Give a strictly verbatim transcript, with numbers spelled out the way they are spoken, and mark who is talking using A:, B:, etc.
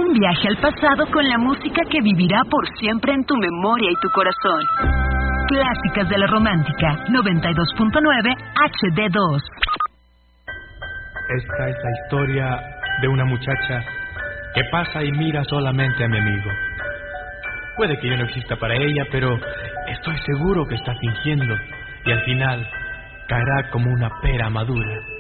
A: Un viaje al pasado con la música que vivirá por siempre en tu memoria y tu corazón. Clásicas de la Romántica, noventa y dos punto nueve H D dos.
B: Esta es la historia de una muchacha que pasa y mira solamente a mi amigo. Puede que yo no exista para ella, pero estoy seguro que está fingiendo y al final caerá como una pera madura.